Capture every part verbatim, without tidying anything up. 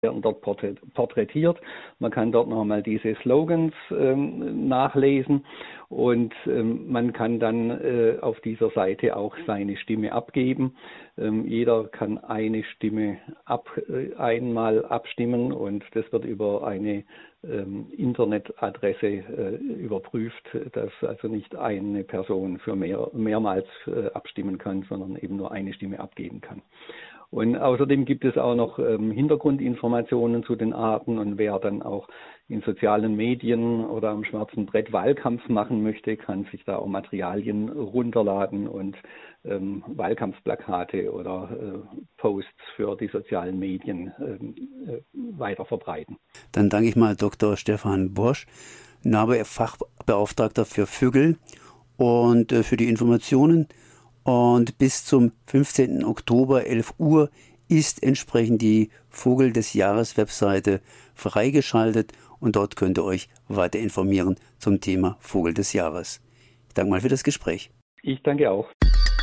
werden dort porträtiert. Man kann dort nochmal diese Slogans ähm, nachlesen und ähm, man kann dann äh, auf dieser Seite auch seine Stimme abgeben. Ähm, jeder kann eine Stimme ab, äh, einmal abstimmen und das wird über eine ähm, Internetadresse äh, überprüft, dass also nicht eine Person für mehr, mehrmals äh, abstimmen kann, sondern eben nur eine Stimme abgeben kann. Und außerdem gibt es auch noch ähm, Hintergrundinformationen zu den Arten und wer dann auch in sozialen Medien oder am schwarzen Brett Wahlkampf machen möchte, kann sich da auch Materialien runterladen und ähm, Wahlkampfplakate oder äh, Posts für die sozialen Medien äh, weiter verbreiten. Dann danke ich mal Doktor Stefan Bosch, Fachbeauftragter für Vögel und äh, für die Informationen. Und bis zum fünfzehnten Oktober, elf Uhr, ist entsprechend die Vogel des Jahres Webseite freigeschaltet und dort könnt ihr euch weiter informieren zum Thema Vogel des Jahres. Ich danke mal für das Gespräch. Ich danke auch.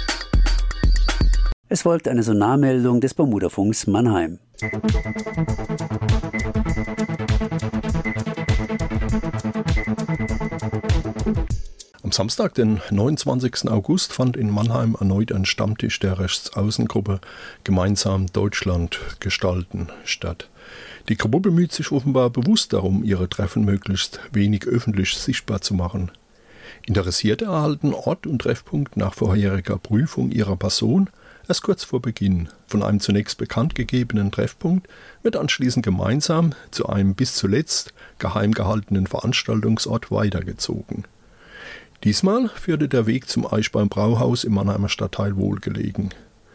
Es folgt eine Sonarmeldung des Bermudafunks Mannheim. Am Samstag, den neunundzwanzigsten August, fand in Mannheim erneut ein Stammtisch der Rechtsaußengruppe Gemeinsam Deutschland gestalten statt. Die Gruppe bemüht sich offenbar bewusst darum, ihre Treffen möglichst wenig öffentlich sichtbar zu machen. Interessierte erhalten Ort und Treffpunkt nach vorheriger Prüfung ihrer Person erst kurz vor Beginn. Von einem zunächst bekannt gegebenen Treffpunkt wird anschließend gemeinsam zu einem bis zuletzt geheim gehaltenen Veranstaltungsort weitergezogen. Diesmal führte der Weg zum Eichbaum Brauhaus im Mannheimer Stadtteil Wohlgelegen.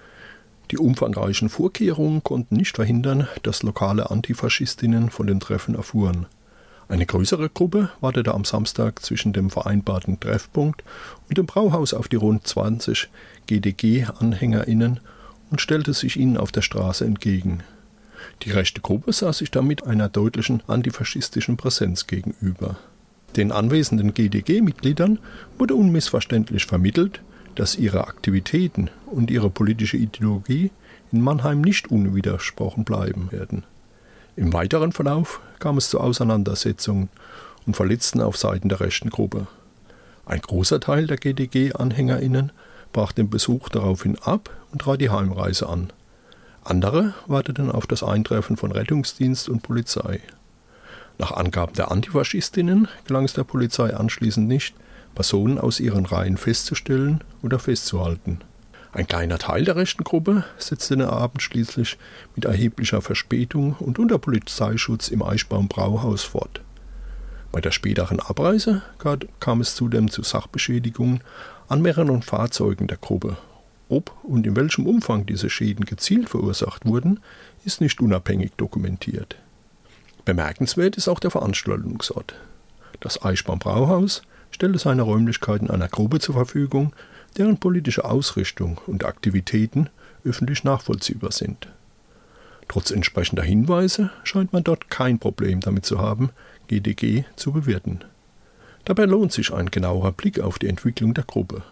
Die umfangreichen Vorkehrungen konnten nicht verhindern, dass lokale Antifaschistinnen von den Treffen erfuhren. Eine größere Gruppe wartete am Samstag zwischen dem vereinbarten Treffpunkt und dem Brauhaus auf die rund zwanzig G D G-AnhängerInnen und stellte sich ihnen auf der Straße entgegen. Die rechte Gruppe sah sich damit einer deutlichen antifaschistischen Präsenz gegenüber. Den anwesenden G D G-Mitgliedern wurde unmissverständlich vermittelt, dass ihre Aktivitäten und ihre politische Ideologie in Mannheim nicht unwidersprochen bleiben werden. Im weiteren Verlauf kam es zu Auseinandersetzungen und Verletzten auf Seiten der rechten Gruppe. Ein großer Teil der G D G-AnhängerInnen brach den Besuch daraufhin ab und trat die Heimreise an. Andere warteten auf das Eintreffen von Rettungsdienst und Polizei. Nach Angaben der Antifaschistinnen gelang es der Polizei anschließend nicht, Personen aus ihren Reihen festzustellen oder festzuhalten. Ein kleiner Teil der rechten Gruppe setzte den Abend schließlich mit erheblicher Verspätung und unter Polizeischutz im Eichbaum Brauhaus fort. Bei der späteren Abreise kam es zudem zu Sachbeschädigungen an mehreren Fahrzeugen der Gruppe. Ob und in welchem Umfang diese Schäden gezielt verursacht wurden, ist nicht unabhängig dokumentiert. Bemerkenswert ist auch der Veranstaltungsort. Das Eichbaum Brauhaus stellte seine Räumlichkeiten einer Gruppe zur Verfügung, deren politische Ausrichtung und Aktivitäten öffentlich nachvollziehbar sind. Trotz entsprechender Hinweise scheint man dort kein Problem damit zu haben, G D G zu bewerten. Dabei lohnt sich ein genauerer Blick auf die Entwicklung der Gruppe.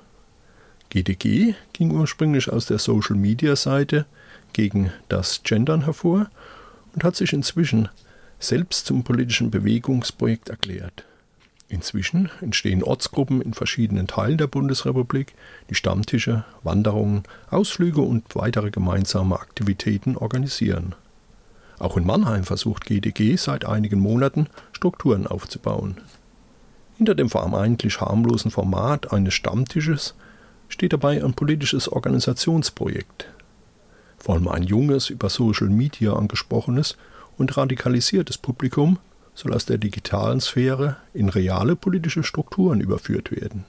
G D G ging ursprünglich aus der Social-Media-Seite gegen das Gendern hervor und hat sich inzwischen selbst zum politischen Bewegungsprojekt erklärt. Inzwischen entstehen Ortsgruppen in verschiedenen Teilen der Bundesrepublik, die Stammtische, Wanderungen, Ausflüge und weitere gemeinsame Aktivitäten organisieren. Auch in Mannheim versucht G D G seit einigen Monaten, Strukturen aufzubauen. Hinter dem vermeintlich harmlosen Format eines Stammtisches steht dabei ein politisches Organisationsprojekt. Vor allem ein junges, über Social Media angesprochenes und radikalisiertes Publikum soll aus der digitalen Sphäre in reale politische Strukturen überführt werden.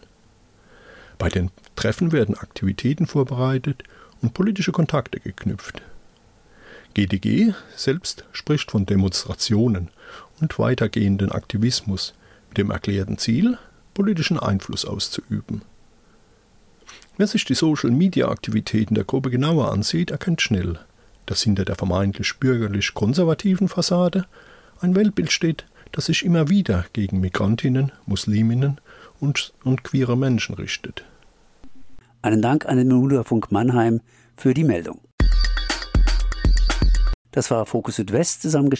Bei den Treffen werden Aktivitäten vorbereitet und politische Kontakte geknüpft. G D G selbst spricht von Demonstrationen und weitergehenden Aktivismus mit dem erklärten Ziel, politischen Einfluss auszuüben. Wer sich die Social-Media-Aktivitäten der Gruppe genauer ansieht, erkennt schnell, dass hinter der vermeintlich bürgerlich-konservativen Fassade ein Weltbild steht, das sich immer wieder gegen Migrantinnen, Musliminnen und, und queere Menschen richtet. Einen Dank an den Bermudafunk Mannheim für die Meldung. Das war Fokus Südwest, zusammengestellt